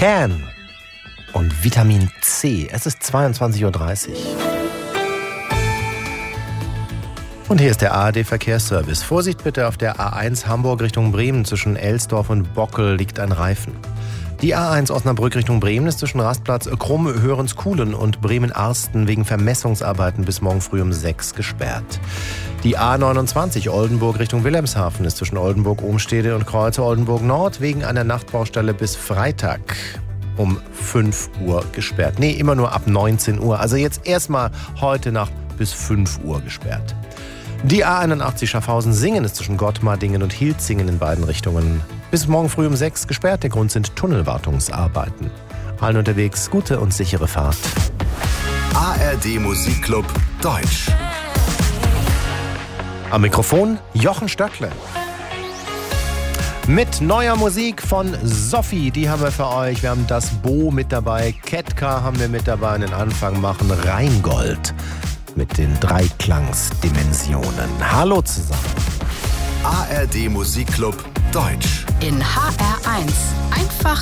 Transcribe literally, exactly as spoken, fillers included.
Can und Vitamin C. Es ist zweiundzwanzig Uhr dreißig. Und hier ist der A R D-Verkehrsservice. Vorsicht bitte, auf der A eins Hamburg Richtung Bremen zwischen Elsdorf und Bockel liegt ein Reifen. Die A eins Osnabrück Richtung Bremen ist zwischen Rastplatz Krumm-Hörenskuhlen und Bremen-Arsten wegen Vermessungsarbeiten bis morgen früh um sechs gesperrt. Die A neunundzwanzig Oldenburg Richtung Wilhelmshaven ist zwischen Oldenburg-Ohnstede und Kreuzer Oldenburg-Nord wegen einer Nachtbaustelle bis Freitag um fünf Uhr gesperrt. Nee, immer nur ab neunzehn Uhr. Also jetzt erstmal heute Nacht bis fünf Uhr gesperrt. Die A einundachtzig Schaffhausen-Singen ist zwischen Gottmardingen und Hilzingen in beiden Richtungen bis morgen früh um sechs gesperrt. Der Grund sind Tunnelwartungsarbeiten. Allen unterwegs gute und sichere Fahrt. A R D Musikclub Deutsch. Am Mikrofon Jochen Stöckle. Mit neuer Musik von Sophie, die haben wir für euch. Wir haben das Bo mit dabei, Ketka haben wir mit dabei. Den Anfang machen Rheingold mit den Dreiklangsdimensionen. Hallo zusammen. A R D Musikclub Deutsch. In H R eins. Einfach